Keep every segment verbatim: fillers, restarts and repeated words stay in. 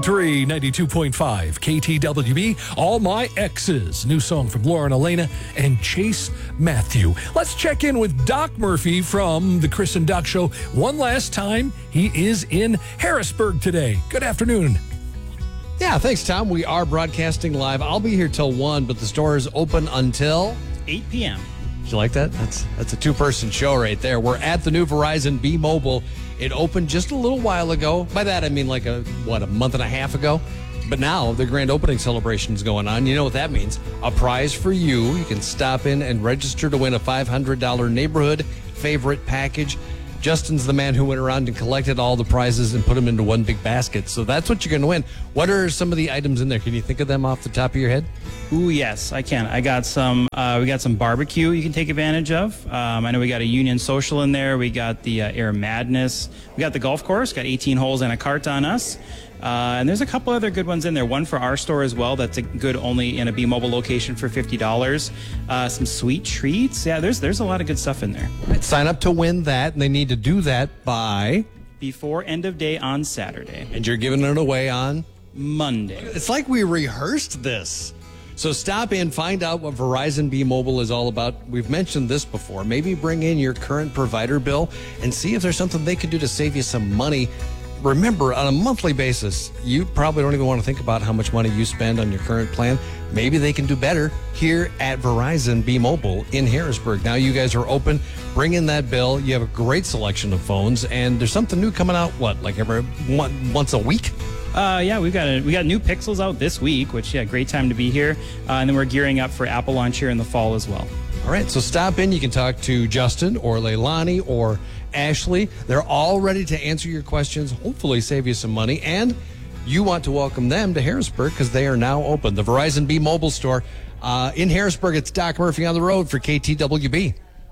three, ninety-two point five, K T W B, All My Exes. New song from Lauren Elena and Chase Matthew. Let's check in with Doc Murphy from the Chris and Doc Show one last time. He is in Harrisburg today. Good afternoon. Yeah, thanks, Tom. We are broadcasting live. I'll be here till one, but the store is open until eight p.m. Did you like that? That's that's a two-person show right there. We're at the new Verizon B-Mobile. It opened just a little while ago. By that, I mean like a, what, a month and a half ago? But now the grand opening celebration is going on. You know what that means. A prize for you. You can stop in and register to win a five hundred dollars neighborhood favorite package. Justin's the man who went around and collected all the prizes and put them into one big basket. So that's what you're going to win. What are some of the items in there? Can you think of them off the top of your head? Ooh, yes, I can. I got some, uh, we got some barbecue you can take advantage of. Um, I know we got a Union Social in there. We got the uh, Air Madness. We got the golf course, got eighteen holes and a cart on us. Uh, and there's a couple other good ones in there. One for our store as well. That's a good only in a B-Mobile location for fifty dollars. Uh, some sweet treats. Yeah, there's there's a lot of good stuff in there. Right, sign up to win that, and they need to do that by... Before end of day on Saturday. And you're giving it away on? Monday. It's like we rehearsed this. So stop in, find out what Verizon B-Mobile is all about. We've mentioned this before. Maybe bring in your current provider bill and see if there's something they could do to save you some money. Remember, on a monthly basis, you probably don't even want to think about how much money you spend on your current plan. Maybe they can do better here at Verizon B-Mobile in Harrisburg. Now you guys are open. Bring in that bill. You have a great selection of phones, and there's something new coming out, what, like every one, once a week? Uh, yeah, we've got a, we got new Pixels out this week, which, yeah, great time to be here. Uh, and then we're gearing up for Apple launch here in the fall as well. All right, so stop in. You can talk to Justin or Leilani or Ashley. They're all ready to answer your questions, hopefully save you some money. And you want to welcome them to Harrisburg because they are now open. The Verizon B-Mobile store uh, in Harrisburg. It's Doc Murphy on the road for K T W B.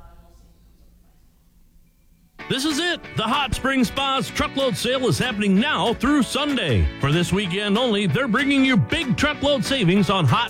This is it. The Hot Spring Spa's truckload sale is happening now through Sunday. For this weekend only, they're bringing you big truckload savings on hot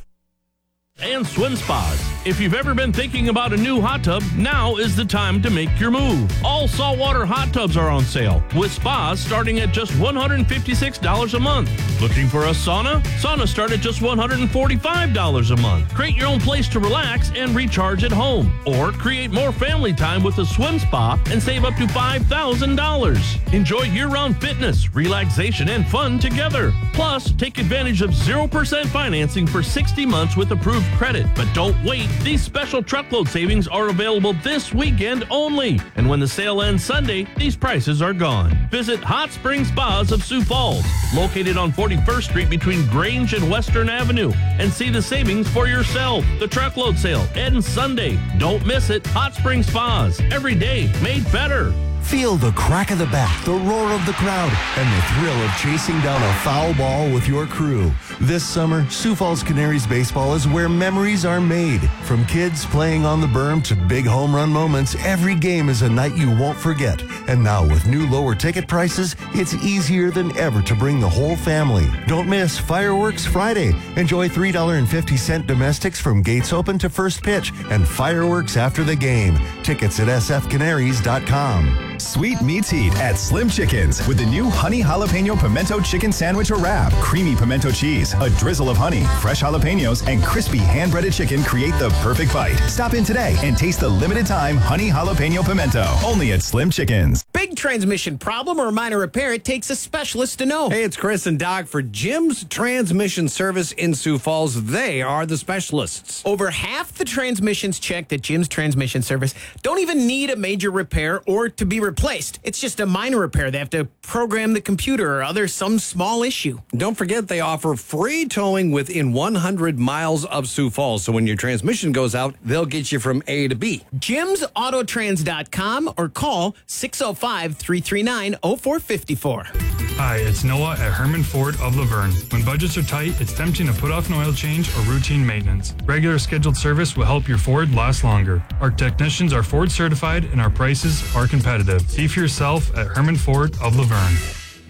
and swim spas. If you've ever been thinking about a new hot tub, now is the time to make your move. All saltwater hot tubs are on sale, with spas starting at just one hundred fifty-six dollars a month. Looking for a sauna? Saunas start at just one hundred forty-five dollars a month. Create your own place to relax and recharge at home. Or create more family time with a swim spa and save up to five thousand dollars. Enjoy year-round fitness, relaxation, and fun together. Plus, take advantage of zero percent financing for sixty months with approved credit. But don't wait. These special truckload savings are available this weekend only. And when the sale ends Sunday, these prices are gone. Visit Hot Spring Spas of Sioux Falls, located on forty-first Street between Grange and Western Avenue, and see the savings for yourself. The truckload sale ends Sunday. Don't miss it. Hot Spring Spas, every day made better. Feel the crack of the bat, the roar of the crowd, and the thrill of chasing down a foul ball with your crew. This summer, Sioux Falls Canaries baseball is where memories are made. From kids playing on the berm to big home run moments, every game is a night you won't forget. And now with new lower ticket prices, it's easier than ever to bring the whole family. Don't miss Fireworks Friday. Enjoy three dollars and fifty cents domestics from gates open to first pitch and fireworks after the game. Tickets at s f canaries dot com. Sweet meets heat at Slim Chickens with the new Honey Jalapeno Pimento Chicken Sandwich or Wrap. Creamy pimento cheese, a drizzle of honey, fresh jalapenos, and crispy hand-breaded chicken create the perfect bite. Stop in today and taste the limited-time Honey Jalapeno Pimento. Only at Slim Chickens. Big transmission problem or minor repair, it takes a specialist to know. Hey, it's Chris and Doc for Jim's Transmission Service in Sioux Falls. They are the specialists. Over half the transmissions checked at Jim's Transmission Service don't even need a major repair or to be replaced. It's just a minor repair. They have to program the computer or other some small issue. Don't forget they offer free towing within one hundred miles of Sioux Falls. So when your transmission goes out, they'll get you from A to B. jims autotrans dot com or call six oh five, three three nine, oh four five four. Hi, it's Noah at Herman Ford of Laverne. When budgets are tight, it's tempting to put off an oil change or routine maintenance. Regular scheduled service will help your Ford last longer. Our technicians are Ford certified and our prices are competitive. See for yourself at Herman Ford of Laverne.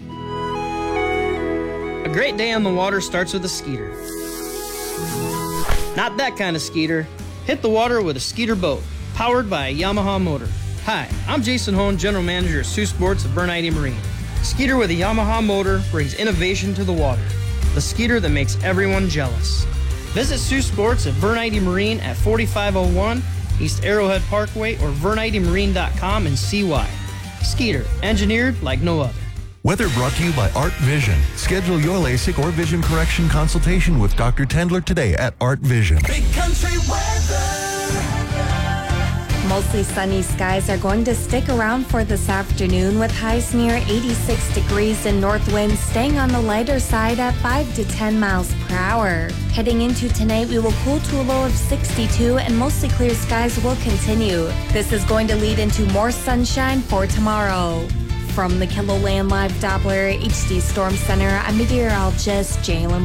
A great day on the water starts with a Skeeter. Not that kind of Skeeter. Hit the water with a Skeeter boat, powered by a Yamaha motor. Hi, I'm Jason Hone, General Manager of Sioux Sports of Bernheide Marine. Skeeter with a Yamaha motor brings innovation to the water. The Skeeter that makes everyone jealous. Visit Sioux Sports at Vernite Marine at forty-five oh one East Arrowhead Parkway or vernite marine dot com and see why. Skeeter, engineered like no other. Weather brought to you by Art Vision. Schedule your LASIK or vision correction consultation with Doctor Tendler today at Art Vision. Big country weather. Mostly sunny skies are going to stick around for this afternoon with highs near eighty-six degrees and north winds staying on the lighter side at five to ten miles per hour. Heading into tonight, we will cool to a low of sixty-two and mostly clear skies will continue. This is going to lead into more sunshine for tomorrow. From the KiloLand Live Doppler H D Storm Center, I'm meteorologist Jalen